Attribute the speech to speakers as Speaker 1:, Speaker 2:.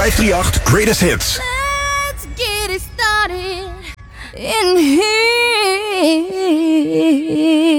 Speaker 1: 538 Greatest Hits.
Speaker 2: Let's get it started in here.